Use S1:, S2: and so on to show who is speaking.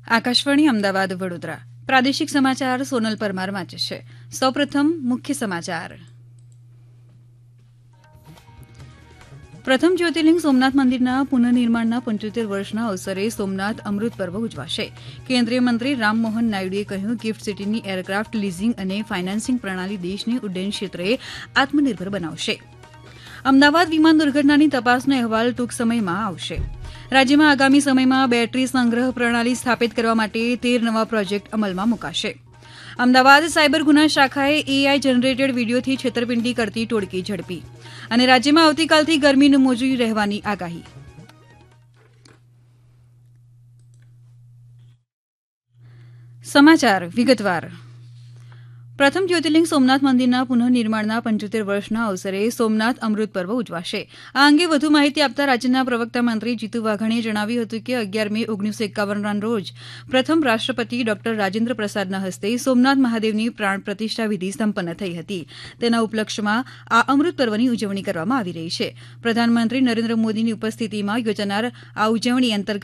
S1: આકાશવાણી અમદાવાદ વડોદરા પ્રાદેશિક સમાચાર સોનલ પરમાર વાંચે છે. સૌપ્રથમ મુખ્ય સમાચાર. પ્રથમ જ્યોતિર્લિંગ સોમનાથ મંદિરના પુનઃનિર્માણના 75 વર્ષના અવસરે સોમનાથ અમૃત પર્વ ઉજવાશે. કેન્દ્રીય મંત્રી રામમોહન નાયડુએ કહ્યું, ગિફ્ટ સિટીની એરક્રાફ્ટ લીઝિંગ અને ફાઇનાન્સિંગ પ્રણાલી દેશને ઉડ્ડયન ક્ષેત્રે આત્મનિર્ભર બનાવશે. અમદાવાદ વિમાન દુર્ઘટનાની તપાસનો અહેવાલ ટૂંક સમયમાં આવશે. રાજ્યમાં આગામી સમયમાં બેટરી સંગ્રહ પ્રણાલી સ્થાપિત કરવા માટે 13 નવા પ્રોજેક્ટ અમલમાં મુકાશે. અમદાવાદ સાયબર ગુના શાખાએ એઆઈ જનરેટેડ વીડિયોથી છેતરપિંડી કરતી ટોળકી ઝડપી. અને રાજ્યમાં આવતીકાલથી ગરમીનું મોજું રહેવાની આગાહી. સમાચાર વિગતવાર. પ્રથમ જ્યોતિર્લિંગ સોમનાથ મંદિરના પુનઃનિર્માણના 75 વર્ષના અવસરે સોમનાથ અમૃત પર્વ ઉજવાશે. આ અંગે વધુ માહિતી આપતા રાજ્યના પ્રવક્તા મંત્રી જીતુ વાઘાણીએ જણાવ્યું હતું કે 11 મે 1951ના રોજ પ્રથમ રાષ્ટ્રપતિ ડોક્ટર રાજેન્દ્ર પ્રસાદના હસ્તે સોમનાથ મહાદેવની પ્રાણ પ્રતિષ્ઠા વિધિ સંપન્ન થઈ હતી. તેના ઉપલક્ષ્યમાં આ અમૃત પર્વની ઉજવણી કરવામાં આવી રહી છે. પ્રધાનમંત્રી નરેન્દ્ર મોદીની ઉપસ્થિતિમાં યોજાનાર આ ઉજવણી અંતર્ગત